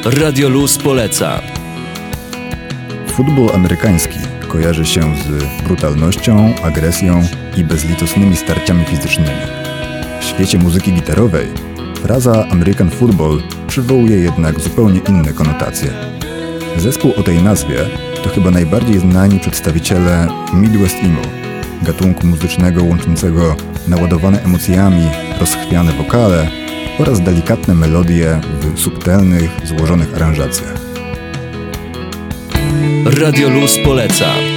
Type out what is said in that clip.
Radio Luz poleca. Futbol amerykański kojarzy się z brutalnością, agresją i bezlitosnymi starciami fizycznymi. W świecie muzyki gitarowej fraza American Football przywołuje jednak zupełnie inne konotacje. Zespół o tej nazwie to chyba najbardziej znani przedstawiciele Midwest Emo, gatunku muzycznego łączącego naładowane emocjami rozchwiane wokale oraz delikatne melodie w subtelnych, złożonych aranżacjach. Radio Luz poleca.